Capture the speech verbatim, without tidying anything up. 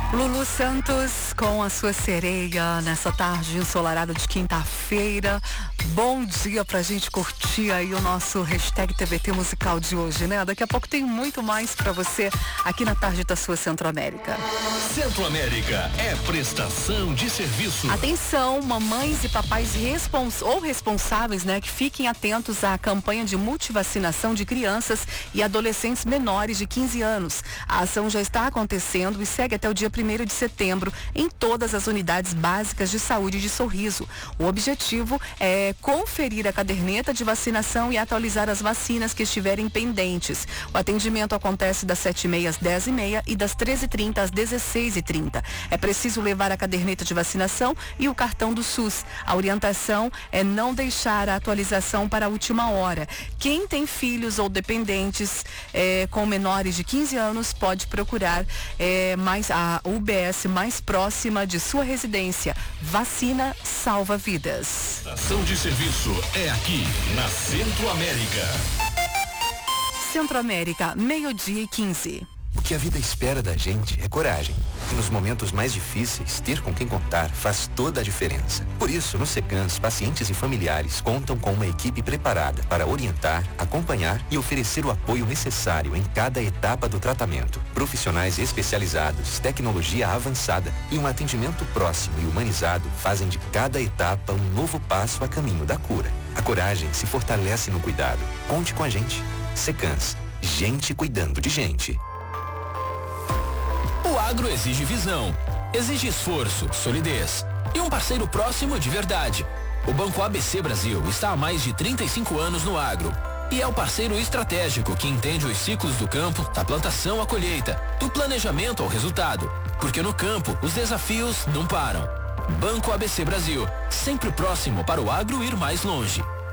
Lulu Santos com a sua sereia nessa tarde ensolarada de quinta-feira. Bom dia pra gente curtir aí o nosso hashtag T V T musical de hoje, né? Daqui a pouco tem muito mais pra você aqui na tarde da sua Centro-América. Centro-América é prestação de serviço. Atenção, mamães e papais respons- ou responsáveis, né? Que fiquem atentos à campanha de multivacinação de crianças e adolescentes menores de quinze anos. A ação já está acontecendo e segue até o dia primeiro de setembro em todas as unidades básicas de saúde de Sorriso. O objetivo é conferir a caderneta de vacinação e atualizar as vacinas que estiverem pendentes. O atendimento acontece das sete e meia às dez e meia e das treze e trinta às dezesseis e trinta. É preciso levar a caderneta de vacinação e o cartão do SUS. A orientação é não deixar a atualização para a última hora. Quem tem filhos ou dependentes é, com menores de quinze anos pode procurar é, mais a U B S mais próxima de sua residência. Vacina salva vidas. Estação de serviço é aqui na Centro-América. Centro-América, meio-dia e quinze. O que a vida espera da gente é coragem. E nos momentos mais difíceis, ter com quem contar faz toda a diferença. Por isso, no Secans, pacientes e familiares contam com uma equipe preparada para orientar, acompanhar e oferecer o apoio necessário em cada etapa do tratamento. Profissionais especializados, tecnologia avançada e um atendimento próximo e humanizado fazem de cada etapa um novo passo a caminho da cura. A coragem se fortalece no cuidado. Conte com a gente. Secans, gente cuidando de gente. O agro exige visão, exige esforço, solidez e um parceiro próximo de verdade. O Banco A B C Brasil está há mais de trinta e cinco anos no agro e é o parceiro estratégico que entende os ciclos do campo, da plantação à colheita, do planejamento ao resultado, porque no campo os desafios não param. Banco A B C Brasil, sempre próximo para o agro ir mais longe.